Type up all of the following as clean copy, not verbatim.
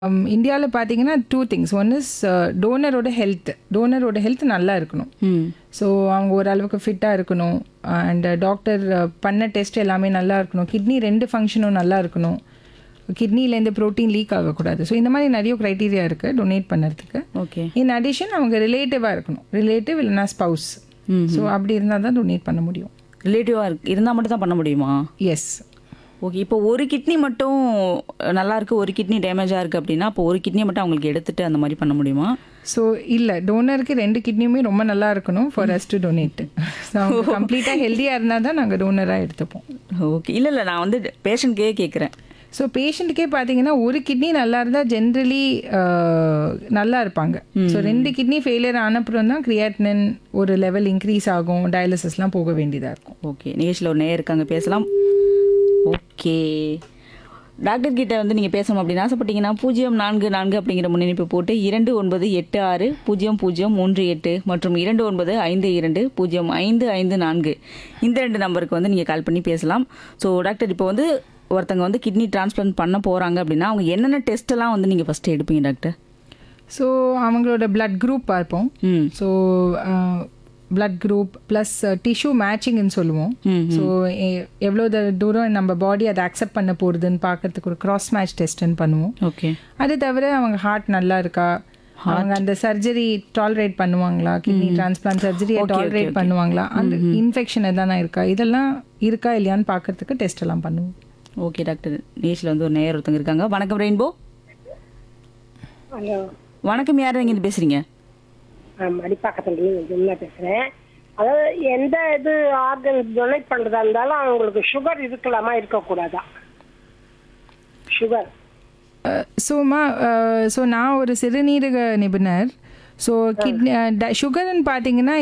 இந்தியால பார்த்தீங்கன்னா 2 things. One is டோனரோட health நல்லா இருக்கணும். ஸோ அவங்க ஓரளவுக்கு ஃபிட்டாக இருக்கணும். அண்ட் டாக்டர் பண்ண டெஸ்ட் எல்லாமே நல்லா இருக்கணும். கிட்னி 2 ஃபங்க்ஷனும் நல்லா இருக்கணும். கிட்னிலேருந்து ப்ரோட்டீன் லீக் ஆகக்கூடாது. ஸோ இந்த மாதிரி நிறைய க்ரைட்டீரியா இருக்குது டொனேட் பண்ணுறதுக்கு. ஓகே. இன் அடிஷன் அவங்க ரிலேட்டிவாக இருக்கணும். ரிலேட்டிவ் இல்லைனா ஸ்பவுஸ். ஸோ அப்படி இருந்தால் தான் டொனேட் பண்ண முடியும். ரிலேட்டிவாக இருந்தால் மட்டும் தான் பண்ண முடியுமா? எஸ். ஓகே. இப்போ ஒரு கிட்னி மட்டும் நல்லா இருக்கு, ஒரு கிட்னி டேமேஜாக இருக்குது அப்படின்னா அப்போ ஒரு கிட்னியை மட்டும் அவங்களுக்கு எடுத்துட்டு அந்த மாதிரி பண்ண முடியுமா? ஸோ இல்லை, டோனருக்கு 2 கிட்னியுமே ரொம்ப நல்லா இருக்கணும் for us to donate. So அவங்க கம்ப்ளீட்டாக ஹெல்த்தியாக இருந்தால் தான் நாங்கள் டோனராக எடுத்துப்போம். ஓகே. இல்லை நான் வந்து பேஷண்ட்கே கேட்குறேன். ஸோ பேஷண்ட்டுக்கே பார்த்தீங்கன்னா ஒரு கிட்னி நல்லா இருந்தால் ஜென்ரலி நல்லா இருப்பாங்க. ஸோ 2 கிட்னி ஃபெயிலியர் ஆனப்புறம் தான் கிரியாட்டினின் ஒரு லெவல் இன்க்ரீஸ் ஆகும், டயாலிசிஸ்லாம் போக வேண்டியதாக இருக்கும். ஓகே. நிகழ்ச்சியில் ஒரு நேயர் இருக்காங்க, பேசலாம். ஓகே. டாக்டர் கிட்ட வந்து நீங்கள் பேசணும் அப்படின்னு ஆசைப்பட்டீங்கன்னா 044 அப்படிங்கிற முன்னிணைப்பு போட்டு 29860038 மற்றும் 2952055554 இந்த 2 நம்பருக்கு வந்து நீங்கள் கால் பண்ணி பேசலாம். ஸோ டாக்டர், இப்போ வந்து ஒருத்தங்க வந்து கிட்னி டிரான்ஸ்பிளான்ட் பண்ண போகிறாங்க அப்படின்னா அவங்க என்னென்ன டெஸ்ட்டெல்லாம் வந்து நீங்கள் ஃபஸ்ட்டு எடுப்பீங்க டாக்டர்? ஸோ அவங்களோட பிளட் குரூப் பார்ப்போம். So blood group plus tissue மேட்சிங்னு சொல்லுவோம். ஸோ எவ்வளோ தூரம் நம்ம பாடி அதை அக்செப்ட் பண்ண போகிறதுன்னு பார்க்கறதுக்கு ஒரு கிராஸ் மேட்ச் டெஸ்ட்டுன்னு பண்ணுவோம். ஓகே. அது தவிர அவங்க ஹார்ட் நல்லா இருக்கா, அவங்க அந்த சர்ஜரி டாலரேட் பண்ணுவாங்களா, கிட்னி டிரான்ஸ்பிளான்ட் சர்ஜரியை டாலரேட் பண்ணுவாங்களா, அந்த இன்ஃபெக்ஷன் எதனா இருக்கா, இதெல்லாம் இருக்கா இல்லையான்னு பார்க்கறதுக்கு டெஸ்ட் எல்லாம் பண்ணுவோம். Okay doctor. நேஷில் வந்து ஒரு நேயர் ஒருத்தங்க இருக்காங்க. வணக்கம் ரெயின்போ. ஹலோ வணக்கம். யார் எங்கேருந்து பேசுகிறீங்க? மடிப்பாக்கத்துல பேசுறேன். அதாவது எந்த இது ஆர்கன் டொனேட் பண்றதா இருந்தாலும் அவங்களுக்கு சுகர் இருக்கலாமா இருக்கக்கூடாதா? சுகர் ஸோ நான் ஒரு சிறுநீரக நிபுணர். ஸோ கிட்னி சுகர்னு பார்த்தீங்கன்னா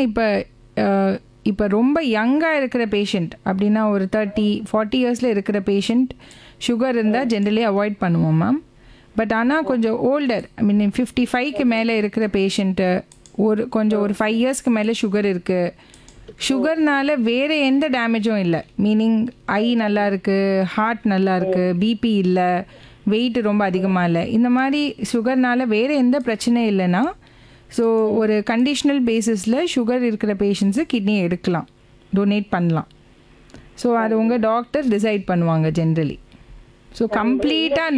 இப்போ ரொம்ப யங்காக இருக்கிற பேஷண்ட் அப்படின்னா ஒரு 30-40 இயர்ஸில் இருக்கிற பேஷண்ட் சுகர் இருந்தால் ஜென்ரலி அவாய்ட் பண்ணுவோம் மேம். பட் ஆனால் கொஞ்சம் ஓல்டர், ஐ மீன் 55க்கு மேலே இருக்கிற பேஷண்ட்டு, ஒரு 5 இயர்ஸ்க்கு மேலே சுகர் இருக்குது, சுகர்னால வேறு எந்த டேமேஜும் இல்லை, மீனிங் ஐ நல்லா இருக்குது, ஹார்ட் நல்லா இருக்குது, பிபி இல்லை, வெயிட் ரொம்ப அதிகமாக இல்லை, இந்த மாதிரி சுகர்னால வேறு எந்த பிரச்சனையும் இல்லைன்னா ஸோ ஒரு கண்டிஷனல் பேசிஸில் சுகர் இருக்கிற பேஷண்ட்ஸு கிட்னியை எடுக்கலாம், டொனேட் பண்ணலாம். ஸோ அது உங்கள் டாக்டர் டிசைட் பண்ணுவாங்க ஜென்ரலி. ஸோ கம்ப்ளீட்டாக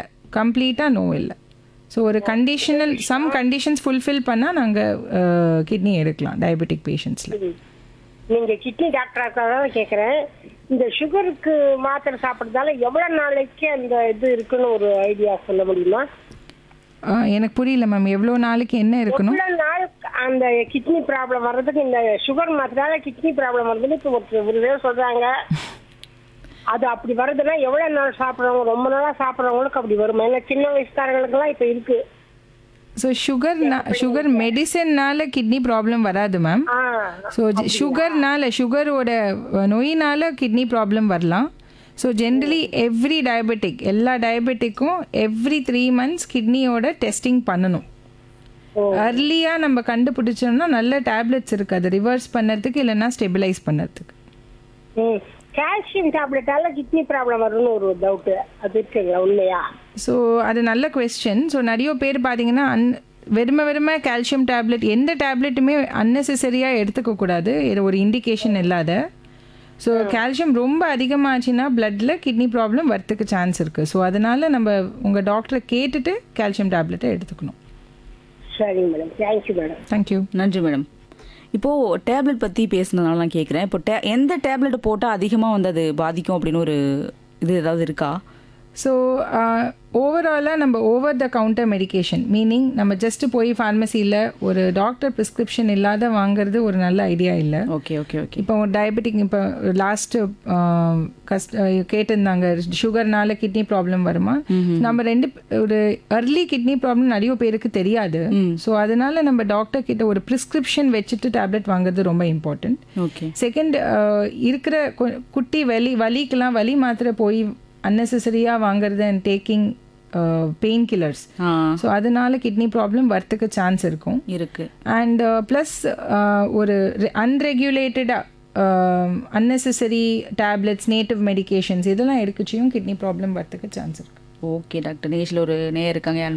நோ இல்லை. ஸோ ஒரு சம் கண்டிஷன்ஸ் ஃபுல்ஃபில் பண்ணால் நாங்கள் கிட்னி எடுக்கலாம் டயபெட்டிக் பேஷண்ட்ஸில். நீங்கள் கிட்னி டாக்டராக கேட்குறேன். இந்த சுகருக்கு மாத்திரை சாப்பிட்றதால எவ்வளோ நாளைக்கு அந்த இது இருக்குன்னு ஒரு ஐடியா சொல்ல முடியுமா? எனக்கு புரியல மேம், எவ்வளோ நாளைக்கு என்ன இருக்கணும்? எவ்வளோ நாள் அந்த கிட்னி ப்ராப்ளம் வர்றதுக்கு, இந்த சுகர் மாத்திரால கிட்னி ப்ராப்ளம் வருதுன்னு இப்போ ஒரு பேர் சொல்கிறாங்க. அது அப்படி வருதுன்னா எவ்வளோ நாள் சாப்பிட்றவங்க, ரொம்ப நாளாக சாப்பிட்றவங்களுக்கு அப்படி வருமா? ஏன்னா சின்ன வயசுக்காரங்களுக்குலாம் இப்போ இருக்கு. ஸோ சுகர் மெடிசன்னால கிட்னி ப்ராப்ளம் வராது மேம். ஸோ சுகரோட நோயினால கிட்னி ப்ராப்ளம் வரலாம். ஸோ ஜென்ரலி எல்லா டயபெட்டிக்கும் எவ்ரி 3 months கிட்னியோட டெஸ்டிங் பண்ணணும். அர்லியாக நம்ம கண்டுபிடிச்சோம்னா நல்ல டேப்லெட்ஸ் இருக்குது அதை ரிவர்ஸ் பண்ணுறதுக்கு இல்லைன்னா ஸ்டெபிலைஸ் பண்ணுறதுக்கு. கால்சியம் டேப்லெட்டால கிட்னி ப்ராப்ளம் வரும்னு ஒரு டவுட்டு, அது இருக்குங்களா, உண்மையா? ஸோ அது நல்ல கொஸ்டின். ஸோ நிறைய பேர் பார்த்தீங்கன்னா வெறுமை கால்சியம் டேப்லெட், எந்த டேப்லெட்டுமே அன்னெசரியாக எடுத்துக்கக்கூடாது, இது ஒரு இண்டிகேஷன் இல்லாத. ஸோ கால்சியம் ரொம்ப அதிகமாச்சுன்னா பிளட்டில் கிட்னி ப்ராப்ளம் வரத்துக்கு சான்ஸ் இருக்குது. ஸோ அதனால் நம்ம உங்கள் டாக்டரை கேட்டுட்டு கால்சியம் டேப்லெட்டை எடுத்துக்கணும். சரிங்க மேடம், தேங்க்யூ மேடம். தேங்க்யூ. நன்றி மேடம். இப்போது டேப்லெட் பற்றி பேசுனதுனால நான் கேட்குறேன், இப்போ எந்த டேப்லெட் போட்டால் அதிகமாக வந்து அது பாதிக்கும் அப்படின்னு ஒரு இது ஏதாவது இருக்கா? ஸோ ஓவராலாக நம்ம over the counter medication, meaning நம்ம ஜஸ்ட்டு போய் ஃபார்மசியில் ஒரு டாக்டர் ப்ரிஸ்கிரிப்ஷன் இல்லாத வாங்குறது ஒரு நல்ல ஐடியா இல்லை. Okay okay okay. இப்போ ஒரு டயபெட்டிக், இப்போ லாஸ்ட்டு கேட்டிருந்தாங்க சுகர்னால கிட்னி ப்ராப்ளம் வருமா. நம்ம ஒரு அர்லி கிட்னி ப்ராப்ளம் நிறைய பேருக்கு தெரியாது. ஸோ அதனால நம்ம டாக்டர் கிட்ட ஒரு ப்ரிஸ்கிரிப்ஷன் வச்சுட்டு டேப்லெட் வாங்குறது ரொம்ப இம்பார்ட்டன்ட். ஓகே. செகண்ட், இருக்கிற குட்டி வலிக்கெல்லாம் வலி மாத்திரை போய் அன்னெசரியாக வாங்குறது and taking pain killers. So அதனால கிட்னி ப்ராப்ளம் வரத்துக்கு சான்ஸ் இருக்கு. அண்ட் ப்ளஸ் ஒரு அன்ரெகுலேட்டடாக அன்னெசரி டேப்லெட்ஸ், நேட்டிவ் மெடிகேஷன்ஸ் இதெல்லாம் எடுக்கச்சியும் கிட்னி ப்ராப்ளம் வரத்துக்கு சான்ஸ் இருக்கு. Okay doctor. நேஷில் ஒரு நேயர் இருக்காங்க.